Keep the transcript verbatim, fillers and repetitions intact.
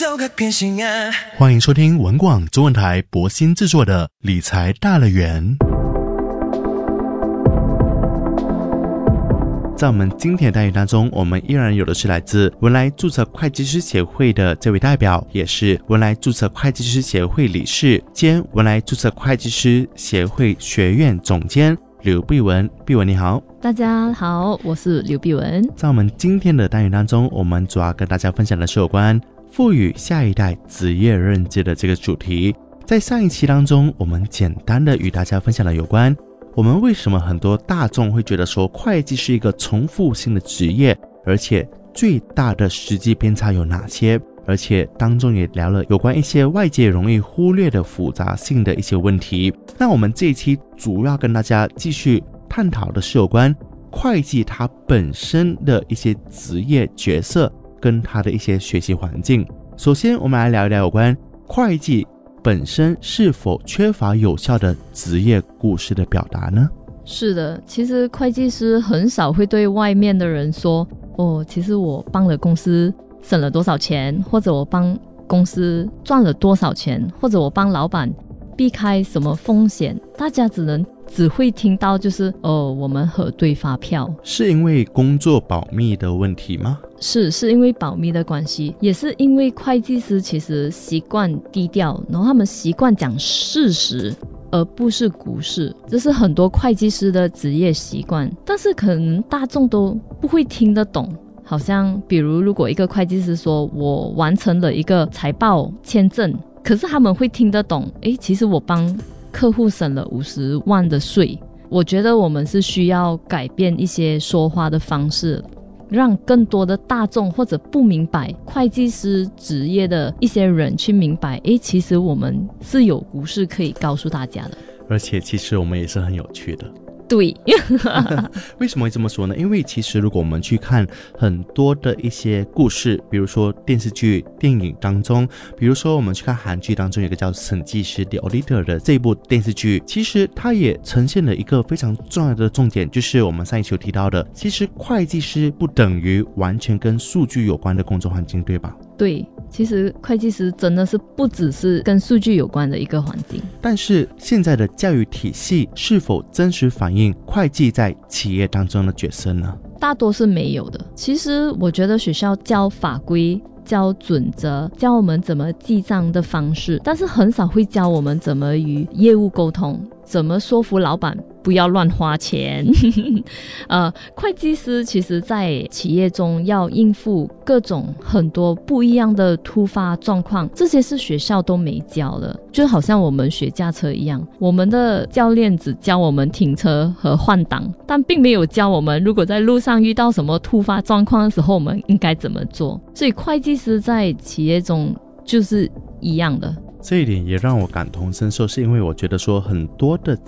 欢迎收听文广中文台博新制作的理财大乐园。在我们今天的单元当中，我们依然有的是来自文莱注册会计师协会的这位代表，也是文莱注册会计师协会理事兼文莱注册会计师协会学院总监刘碧文。碧文你好。 大家好，我是刘碧文。 在我们今天的单元当中，我们主要跟大家分享的是有关赋予下一代职业认知的这个主题。在上一期当中，我们简单的与大家分享了有关我们为什么很多大众会觉得说会计是一个重复性的职业，而且最大的实际偏差有哪些，而且当中也聊了有关一些外界容易忽略的复杂性的一些问题。那我们这一期主要跟大家继续探讨的是有关会计它本身的一些职业角色跟它的一些学习环境。首先我们来聊一聊有关会计本身是否缺乏有效的职业故事的表达呢？ 是的，其实会计师很少会对外面的人说，哦，其实我帮了公司省了多少钱，或者我帮公司赚了多少钱，或者我帮老板避开什么风险。大家只能只会听到就是哦，我们核对发票。 是因为工作保密的问题吗？ 是，是因为保密的关系，也是因为会计师其实习惯低调，然后他们习惯讲事实而不是故事，这是很多会计师的职业习惯，但是可能大众都不会听得懂。好像比如如果一个会计师说我完成了一个财报签证，可是他们会听得懂，诶，其实我帮客户省了五十万的税。我觉得我们是需要改变一些说话的方式，让更多的大众或者不明白会计师职业的一些人去明白，诶，其实我们是有故事可以告诉大家的， 而且其实我们也是很有趣的。 对为什么会这么说呢？因为其实如果我们去看很多的一些故事，比如说电视剧电影当中，比如说我们去看韩剧当中有一个叫审计师 The Auditor 的这部电视剧，其实它也呈现了一个非常重要的重点，就是我们上一期有提到的，其实会计师不等于完全跟数据有关的工作环境，对吧？ 对，其实会计师真的是不只是跟数据有关的一个环境。 但是现在的教育体系是否真实反映会计在企业当中的角色呢？ 大多是没有的。其实我觉得学校教法规、教准则、教我们怎么记账的方式，但是很少会教我们怎么与业务沟通，怎么说服老板不要乱花钱呃，会计师其实在企业中要应付各种很多不一样的突发状况，这些是学校都没教的。就好像我们学驾车一样，我们的教练只教我们停车和换挡，但并没有教我们如果在路上遇到什么突发状况的时候我们应该怎么做。所以会计师在企业中就是一样的。 这一点也让我感同身受，是因为我觉得说很多的